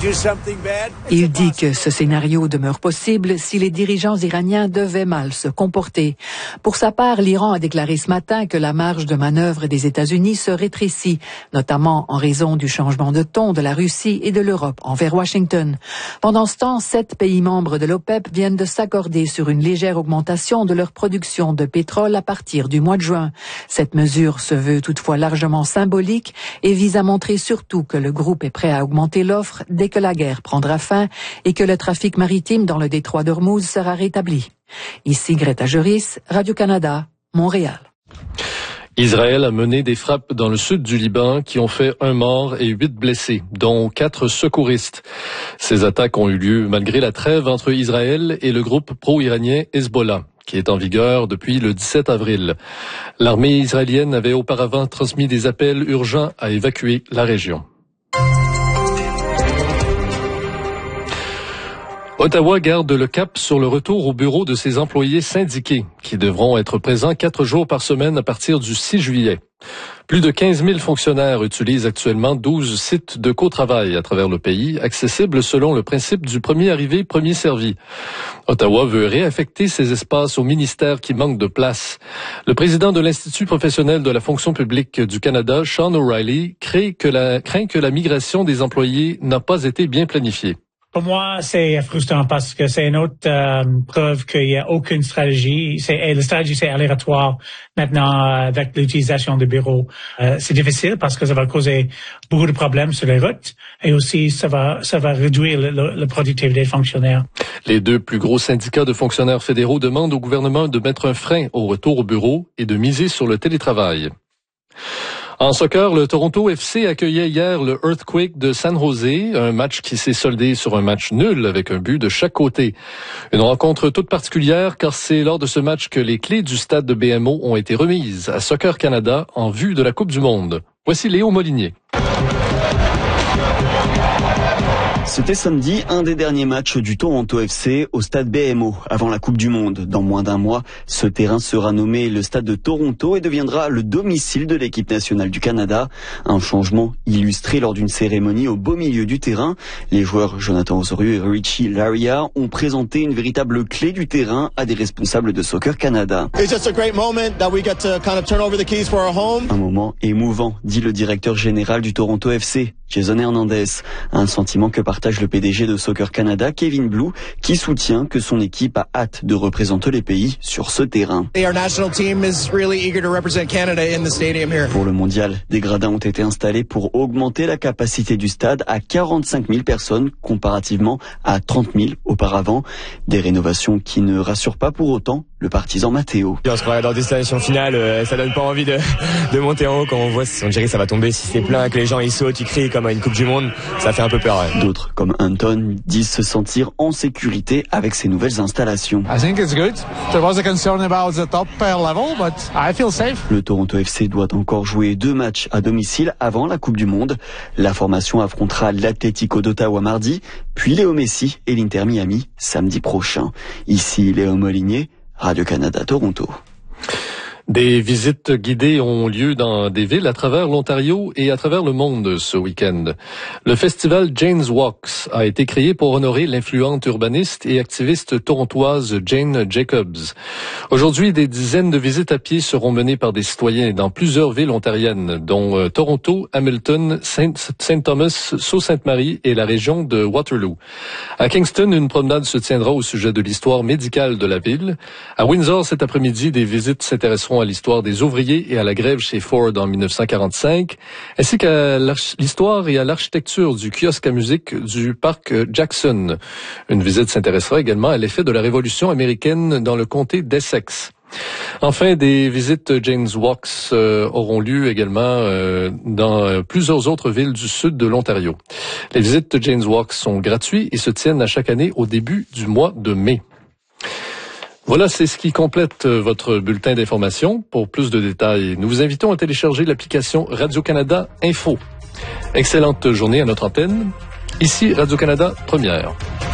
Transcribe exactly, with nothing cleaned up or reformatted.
Il dit que ce scénario demeure possible si les dirigeants iraniens devaient mal se comporter. Pour sa part, l'Iran a déclaré ce matin que la marge de manœuvre des États-Unis se rétrécit, notamment en raison du changement de ton de la Russie et de l'Europe envers Washington. Pendant ce temps, sept pays membres de l'OPEP viennent de s'accorder sur une légère augmentation de leur production de pétrole à partir du mois de juin. Cette mesure se veut toutefois largement symbolique et vise à montrer surtout que le groupe est prêt à augmenter l'offre dès que la guerre prendra fin et que le trafic maritime dans le détroit d'Ormuz sera rétabli. Ici Greta Juris, Radio-Canada, Montréal. Israël a mené des frappes dans le sud du Liban qui ont fait un mort et huit blessés, dont quatre secouristes. Ces attaques ont eu lieu malgré la trêve entre Israël et le groupe pro-iranien Hezbollah, qui est en vigueur depuis le dix-sept avril. L'armée israélienne avait auparavant transmis des appels urgents à évacuer la région. Ottawa garde le cap sur le retour au bureau de ses employés syndiqués, qui devront être présents quatre jours par semaine à partir du six juillet. Plus de quinze mille fonctionnaires utilisent actuellement douze sites de co-travail à travers le pays, accessibles selon le principe du premier arrivé, premier servi. Ottawa veut réaffecter ces espaces au ministère qui manque de place. Le président de l'Institut professionnel de la fonction publique du Canada, Sean O'Reilly, craint que la, craint que la migration des employés n'a pas été bien planifiée. Pour moi, c'est frustrant parce que c'est une autre euh, preuve qu'il n'y a aucune stratégie. C'est, et la stratégie, c'est aléatoire maintenant euh, avec l'utilisation des bureaux. Euh, c'est difficile parce que ça va causer beaucoup de problèmes sur les routes et aussi ça va ça va réduire le, le, la productivité des fonctionnaires. Les deux plus gros syndicats de fonctionnaires fédéraux demandent au gouvernement de mettre un frein au retour au bureau et de miser sur le télétravail. En soccer, le Toronto F C accueillait hier le Earthquake de San Jose, un match qui s'est soldé sur un match nul avec un but de chaque côté. Une rencontre toute particulière car c'est lors de ce match que les clés du stade de B M O ont été remises à Soccer Canada en vue de la Coupe du Monde. Voici Léo Molinier. C'était samedi, un des derniers matchs du Toronto F C au stade B M O avant la Coupe du Monde. Dans moins d'un mois, ce terrain sera nommé le stade de Toronto et deviendra le domicile de l'équipe nationale du Canada. Un changement illustré lors d'une cérémonie au beau milieu du terrain. Les joueurs Jonathan Osorio et Richie Laryea ont présenté une véritable clé du terrain à des responsables de Soccer Canada. Un moment émouvant, dit le directeur général du Toronto F C, Jason Hernandez. Un sentiment que partage le P D G de Soccer Canada, Kevin Blue, qui soutient que son équipe a hâte de représenter les pays sur ce terrain. Pour le mondial, des gradins ont été installés pour augmenter la capacité du stade à quarante-cinq mille personnes, comparativement à trente mille auparavant. Des rénovations qui ne rassurent pas pour autant le partisan Matteo. On se croirait dans des stations finales, euh, ça donne pas envie de, de monter en haut quand on voit, on dirait que ça va tomber. Si c'est plein, que les gens ils sautent, ils crient comme à une Coupe du Monde, ça fait un peu peur. Ouais. D'autres, comme Anton, disent se sentir en sécurité avec ces nouvelles installations. I think it's good. There was a concern about the top level, but I feel safe. Le Toronto F C doit encore jouer deux matchs à domicile avant la Coupe du Monde. La formation affrontera l'Atlético d'Ottawa mardi, puis Léo Messi et l'Inter Miami samedi prochain. Ici Léo Molinier, Radio-Canada, Toronto. Des visites guidées ont lieu dans des villes à travers l'Ontario et à travers le monde ce week-end. Le festival Jane's Walks a été créé pour honorer l'influente urbaniste et activiste torontoise Jane Jacobs. Aujourd'hui, des dizaines de visites à pied seront menées par des citoyens dans plusieurs villes ontariennes, dont euh, Toronto, Hamilton, Saint, Saint Thomas, Sault-Sainte-Marie et la région de Waterloo. À Kingston, une promenade se tiendra au sujet de l'histoire médicale de la ville. À Windsor, cet après-midi, des visites s'intéresseront à l'histoire des ouvriers et à la grève chez Ford en dix-neuf cent quarante-cinq, ainsi qu'à l'histoire et à l'architecture du kiosque à musique du parc Jackson. Une visite s'intéressera également à l'effet de la Révolution américaine dans le comté d'Essex. Enfin, des visites Jane's Walks euh, auront lieu également euh, dans euh, plusieurs autres villes du sud de l'Ontario. Les visites Jane's Walks sont gratuites et se tiennent à chaque année au début du mois de mai. Voilà, c'est ce qui complète votre bulletin d'information. Pour plus de détails, nous vous invitons à télécharger l'application Radio-Canada Info. Excellente journée à notre antenne. Ici Radio-Canada Première.